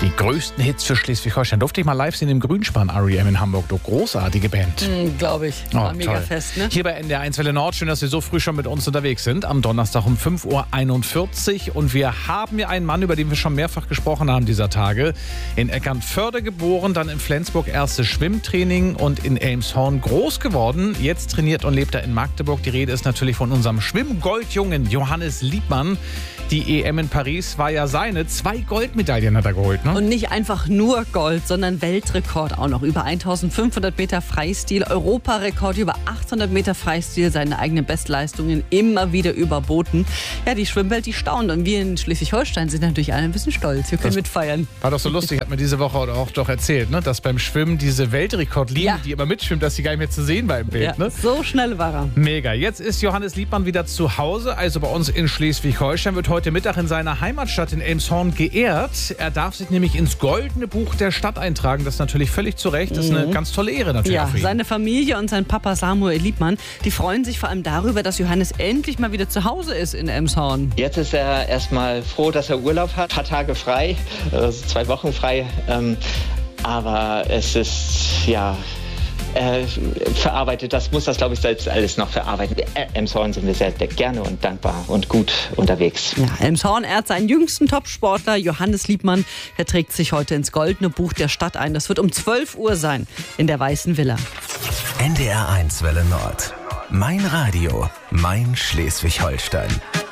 Die größten Hits für Schleswig-Holstein. Durfte ich mal live sehen im Grünspan REM in Hamburg. Du, großartige Band. Glaube ich. War mega fest, ne? Hier bei NDR 1 Welle Nord. Schön, dass Sie so früh schon mit uns unterwegs sind. Am Donnerstag um 5:41 Uhr. Und wir haben hier einen Mann, über den wir schon mehrfach gesprochen haben dieser Tage. In Eckernförde geboren, dann in Flensburg erstes Schwimmtraining und in Elmshorn groß geworden. Jetzt trainiert und lebt er in Magdeburg. Die Rede ist natürlich von unserem Schwimmgoldjungen Johannes Liebmann. Die EM in Paris war ja seine. 2 Goldmedaillen hat er geholt, ne? Und nicht einfach nur Gold, sondern Weltrekord auch noch. Über 1500 Meter Freistil, Europarekord, über 800 Meter Freistil, seine eigenen Bestleistungen immer wieder überboten. Ja, die Schwimmwelt, die staunt. Und wir in Schleswig-Holstein sind natürlich alle ein bisschen stolz. Wir können mitfeiern. War doch so lustig, hat mir diese Woche auch doch erzählt, ne? Dass beim Schwimmen diese Weltrekordlinie, die immer mitschwimmt, dass sie gar nicht mehr zu sehen war im Bild. Ne? So schnell war er. Mega. Jetzt ist Johannes Liebmann wieder zu Hause, also bei uns in Schleswig-Holstein, wird heute Mittag in seiner Heimatstadt in Elmshorn geehrt. Er darf sich nämlich ins Goldene Buch der Stadt eintragen. Das ist natürlich völlig zu Recht. Das ist eine ganz tolle Ehre natürlich auch für ihn. Seine Familie und sein Papa Samuel Liebmann, die freuen sich vor allem darüber, dass Johannes endlich mal wieder zu Hause ist in Elmshorn. Jetzt ist er erstmal froh, dass er Urlaub hat. Ein paar Tage frei, also 2 Wochen frei. Aber es ist, verarbeitet, muss das, glaube ich, selbst alles noch verarbeiten. Elmshorn sind wir sehr gerne und dankbar und gut unterwegs. Ja, Elmshorn ehrt seinen jüngsten Topsportler, Johannes Liebmann. Er trägt sich heute ins Goldene Buch der Stadt ein. Das wird um 12 Uhr sein in der Weißen Villa. NDR 1 Welle Nord. Mein Radio, mein Schleswig-Holstein.